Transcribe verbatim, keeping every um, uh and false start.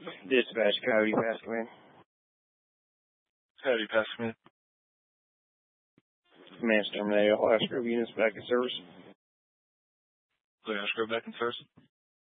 Dispatch Coyote Pascaman. Coyote Pascaman. Command Terminator, Alaska units back in service. Alaska back in service.